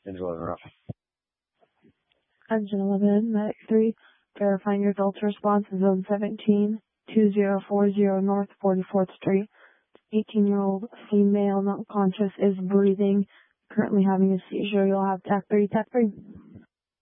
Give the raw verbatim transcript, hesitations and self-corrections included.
Engine eleven rough. Engine eleven, Medic three, verifying your Delta response in Zone seventeen, two zero four zero North forty-fourth Street. eighteen-year-old female, not conscious, is breathing, currently having a seizure. You'll have T A C three, T A C three.